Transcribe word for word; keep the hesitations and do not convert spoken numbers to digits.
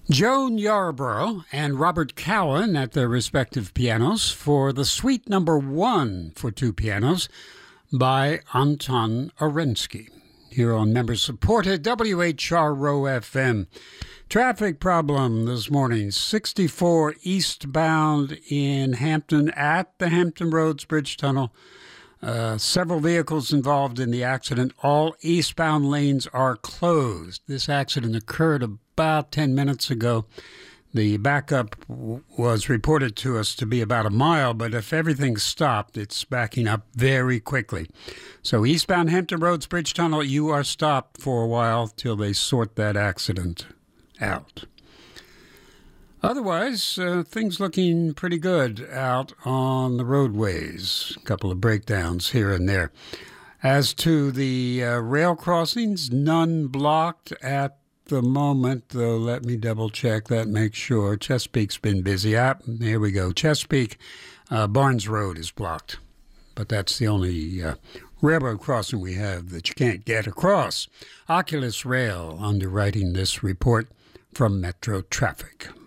Joan Yarborough and Robert Cowan at their respective pianos for the Suite Number One for two pianos by Anton Arensky. Here on member-supported W H R R O F M. Traffic problem this morning, sixty-four eastbound in Hampton at the Hampton Roads Bridge Tunnel. Uh, several vehicles involved in the accident. All eastbound lanes are closed. This accident occurred about ten minutes ago. The backup w- was reported to us to be about a mile, but if everything stopped, it's backing up very quickly. So eastbound Hampton Roads Bridge Tunnel, you are stopped for a while till they sort that accident out. Otherwise, uh, things looking pretty good out on the roadways. A couple of breakdowns here and there. As to the uh, rail crossings, none blocked at the moment, though. Let me double check that, make sure. Chesapeake's been busy. Ah, here we go. Chesapeake, uh, Barnes Road is blocked. But that's the only uh, railroad crossing we have that you can't get across. Oculus Rail underwriting this report from Metro Traffic.